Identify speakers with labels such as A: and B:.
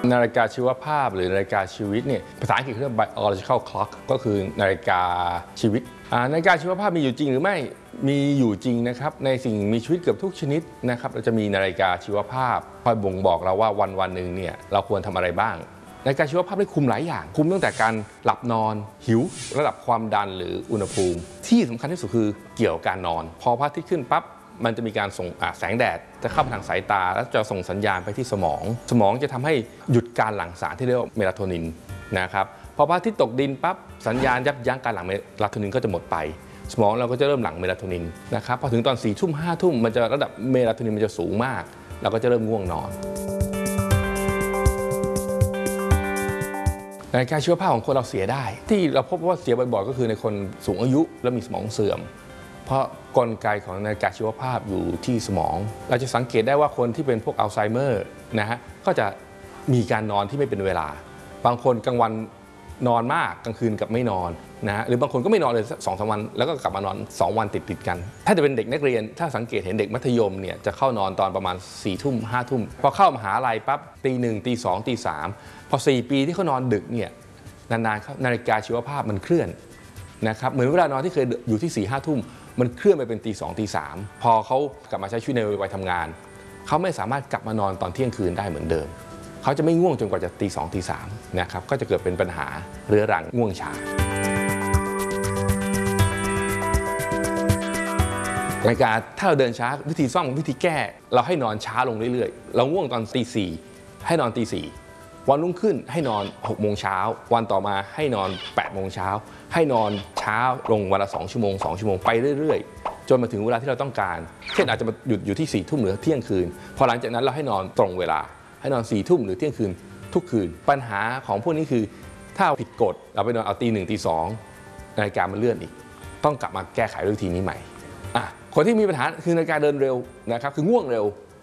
A: นาฬิกาชีวภาพหรือนาฬิกาชีวิตเนี่ยภาษาอังกฤษเรียก biological clock ก็คือนาฬิกาชีวิตนาฬิกาชีวภาพมีอยู่จริงหรือไม่มีอยู่จริงนะครับในสิ่งมีชีวิตเกือบทุกชนิดนะครับเราจะมีนาฬิกาชีวภาพคอยบ่งบอกเราว่าวันหนึ่งเนี่ยเราควรทำอะไรบ้างนาฬิกาชีวภาพได้คุมหลายอย่างคุมตั้งแต่การหลับนอนหิวระดับความดันหรืออุณหภูมิที่สำคัญที่สุดคือเกี่ยวกับการนอนพอพระอาทิตย์ขึ้นปั๊บมันจะมีการส่งแสงแดดจะเข้าไปทางสายตาแล้วจะส่งสัญญาณไปที่สมองจะทำให้หยุดการหลั่งสารที่เรียกว่าเมลาโทนินนะครับพอพระอาทิตย์ตกดินปั๊บสัญญาณยับยั้งการหลั่งเมลาโทนินก็จะหมดไปสมองเราก็จะเริ่มหลั่งเมลาโทนินนะครับพอถึงตอน4 ทุ่ม5 ทุ่มมันจะระดับเมลาโทนินมันจะสูงมากเราก็จะเริ่มง่วงนอนนาฬิกาชีวภาพของคนเราเสียได้ที่เราพบว่าเสียบ่อยๆก็คือในคนสูงอายุและมีสมองเสื่อมเพราะกลไกของนาฬิกาชีวภาพอยู่ที่สมองเราจะสังเกตได้ว่าคนที่เป็นพวกอัลไซเมอร์นะฮะก็จะมีการนอนที่ไม่เป็นเวลาบางคนกลางวันนอนมากกลางคืนกับไม่นอนนะฮะหรือบางคนก็ไม่นอนเลย2-3 วันแล้วก็กลับมานอน2 วันติดกันถ้าจะเป็นเด็กนักเรียนถ้าสังเกตเห็นเด็กมัธยมเนี่ยจะเข้านอนตอนประมาณ4 ทุ่ม5 ทุ่มพอเข้ามหาลัยปั๊บตี 1 ตี 2 ตี 3พอ4 ปีที่เขานอนดึกเนี่ยนานๆนาฬิกาชีวภาพมันเคลื่อนนะครับเหมือนเวลานอนที่เคยอยู่ที่4 5 ทุ่มมันเคลื่อนไปเป็นตี 2 ตี 3พอเขากลับมาใช้ชีวิตในวัยทำงานเขาไม่สามารถกลับมานอนตอนเที่ยงคืนได้เหมือนเดิมเขาจะไม่ง่วงจนกว่าจะตี 2 ตี 3นะครับก็จะเกิดเป็นปัญหาเรื้อรังง่วงช้านาฬิกาถ้าเราเดินช้าวิธีซ่อมวิธีแก้เราให้นอนช้าลงเรื่อยๆเราง่วงตอนตี 4ให้นอนตี 4วันรุ่งขึ้นให้นอน6 โมงเช้าวันต่อมาให้นอน8 โมงเช้าให้นอนช้าลงวันละ2 ชั่วโมง2 ชั่วโมงไปเรื่อยๆจนมาถึงเวลาที่เราต้องการเช่นอาจจะมาหยุดอยู่ที่4 ทุ่มหรือเที่ยงคืนพอหลังจากนั้นเราให้นอนตรงเวลาให้นอน4 ทุ่มหรือเที่ยงคืนทุกคืนปัญหาของพวกนี้คือถ้าผิดกฎเราไปนอนเอาตี 1 ตี 2นาฬิกามันเลื่อนอีกต้องกลับมาแก้ไขด้วยวิธีนี้ใหม่คนที่มีปัญหาคือนาฬิกาเดินเร็วนะครับคือง่วงเร็ว